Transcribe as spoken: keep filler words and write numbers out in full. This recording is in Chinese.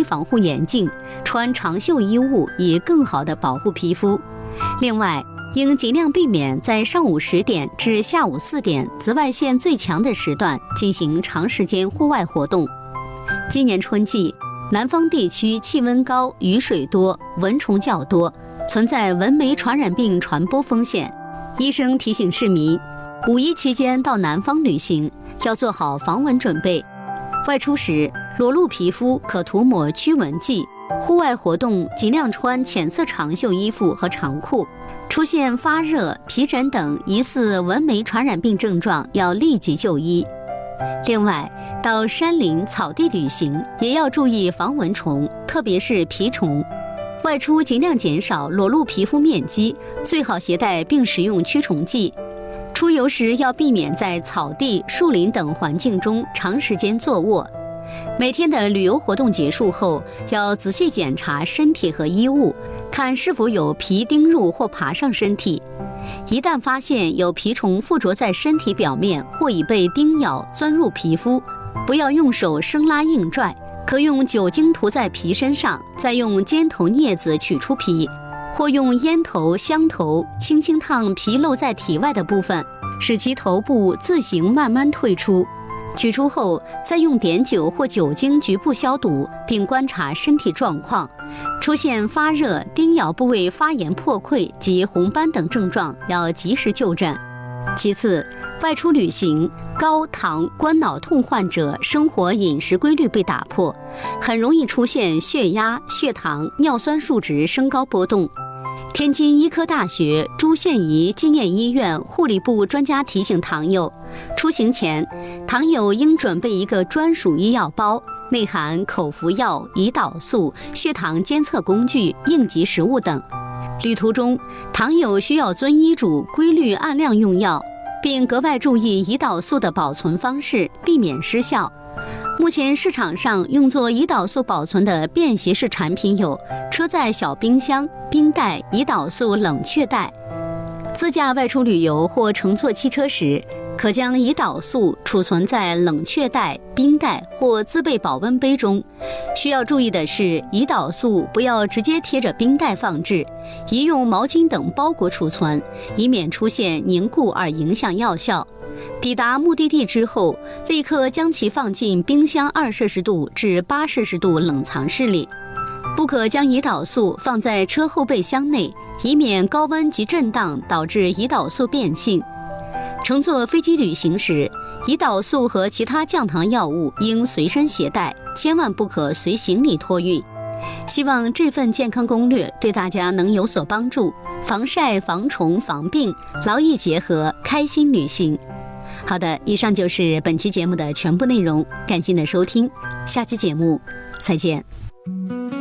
防护眼镜，穿长袖衣物以更好地保护皮肤。另外，应尽量避免在上午十点至下午四点紫外线最强的时段进行长时间户外活动。今年春季，南方地区气温高、雨水多、蚊虫较多，存在蚊媒传染病传播风险。医生提醒市民，五一期间到南方旅行要做好防蚊准备。外出时，裸露皮肤可涂抹驱蚊剂；户外活动尽量穿浅色长袖衣服和长裤。出现发热、皮疹等疑似蚊媒传染病症状，要立即就医。另外，到山林、草地旅行也要注意防蚊虫，特别是蜱虫。外出尽量减少裸露皮肤面积，最好携带并使用驱虫剂。出游时要避免在草地、树林等环境中长时间坐卧。每天的旅游活动结束后，要仔细检查身体和衣物，看是否有蜱叮入或爬上身体。一旦发现有蜱虫附着在身体表面或已被叮咬钻入皮肤，不要用手生拉硬拽，可用酒精涂在皮身上，再用尖头镊子取出皮，或用烟头、香头轻轻烫皮露在体外的部分，使其头部自行慢慢退出。取出后，再用碘酒或酒精局部消毒，并观察身体状况。出现发热、叮咬部位发炎破溃及红斑等症状，要及时就诊。其次，外出旅行，高糖、关脑痛患者生活饮食规律被打破，很容易出现血压、血糖、尿酸数值升高波动。天津医科大学朱宪仪纪念医院护理部专家提醒糖友，出行前，糖友应准备一个专属医药包，内含口服药、胰岛素、血糖监测工具、应急食物等。旅途中，糖友需要遵医嘱规律按量用药，并格外注意胰岛素的保存方式，避免失效。目前市场上用作胰岛素保存的便携式产品有车载小冰箱、冰袋、胰岛素冷却袋。自驾外出旅游或乘坐汽车时，可将胰岛素储存在冷却袋、冰袋或自备保温杯中。需要注意的是，胰岛素不要直接贴着冰袋放置，宜用毛巾等包裹储存，以免出现凝固而影响药效。抵达目的地之后，立刻将其放进冰箱二摄氏度至八摄氏度冷藏室里。不可将胰岛素放在车后备箱内，以免高温及震荡导致胰岛素变性。乘坐飞机旅行时，胰岛素和其他降糖药物应随身携带，千万不可随行李托运。希望这份健康攻略对大家能有所帮助，防晒、防虫、防病，劳逸结合，开心旅行。好的，以上就是本期节目的全部内容，感谢您的收听，下期节目再见。